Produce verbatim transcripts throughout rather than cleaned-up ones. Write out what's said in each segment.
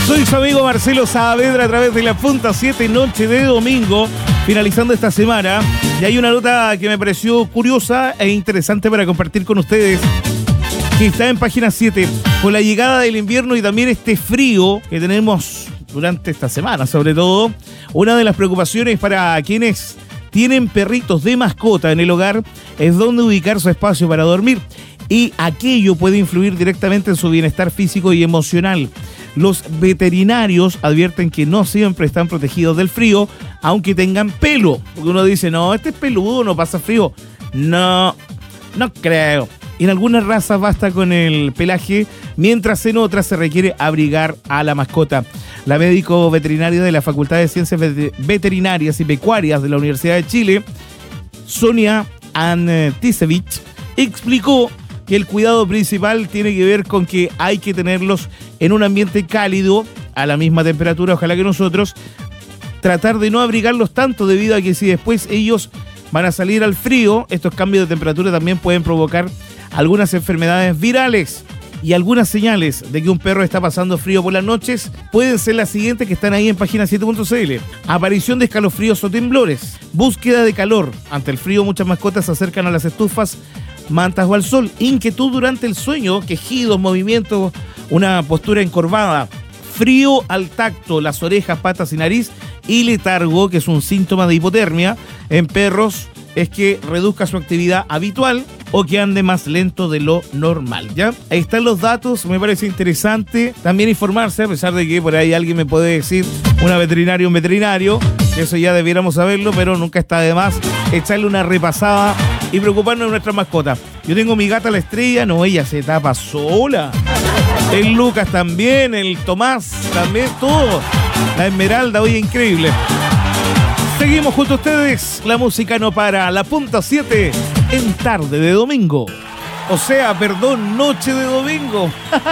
Soy su amigo Marcelo Saavedra a través de la Punta siete, noche de domingo, finalizando esta semana. Y hay una nota que me pareció curiosa e interesante para compartir con ustedes, que está en página siete. Con la llegada del invierno y también este frío que tenemos durante esta semana, sobre todo, una de las preocupaciones para quienes tienen perritos de mascota en el hogar es dónde ubicar su espacio para dormir. Y aquello puede influir directamente en su bienestar físico y emocional. Los veterinarios advierten que no siempre están protegidos del frío, aunque tengan pelo. Porque uno dice, no, este es peludo, no pasa frío. No, no creo. En algunas razas basta con el pelaje, mientras en otras se requiere abrigar a la mascota. La médico veterinaria de la Facultad de Ciencias Veterinarias y Pecuarias de la Universidad de Chile, Sonia Antisevich, explicó que el cuidado principal tiene que ver con que hay que tenerlos en un ambiente cálido, a la misma temperatura, ojalá que nosotros, tratar de no abrigarlos tanto debido a que si después ellos van a salir al frío, estos cambios de temperatura también pueden provocar algunas enfermedades virales. Y algunas señales de que un perro está pasando frío por las noches pueden ser las siguientes que están ahí en página siete punto c l. Aparición de escalofríos o temblores. Búsqueda de calor. Ante el frío muchas mascotas se acercan a las estufas, mantas o al sol. Inquietud durante el sueño, quejidos, movimientos, una postura encorvada. Frío al tacto, las orejas, patas y nariz. Y letargo, que es un síntoma de hipotermia en perros, es que reduzca su actividad habitual o que ande más lento de lo normal, ¿ya? Ahí están los datos, me parece interesante también informarse, a pesar de que por ahí alguien me puede decir, una veterinaria, un veterinario, eso ya debiéramos saberlo, pero nunca está de más echarle una repasada y preocuparnos de nuestra mascota. Yo tengo mi gata la Estrella, no, ella se tapa sola. El Lucas también, el Tomás también, todo. La Esmeralda, oye, increíble. Seguimos junto a ustedes, la música no para, la Punta siete en tarde de domingo. O sea, perdón, noche de domingo.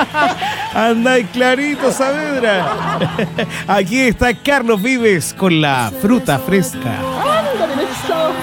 Andáis clarito, Saavedra. Aquí está Carlos Vives con la fruta fresca.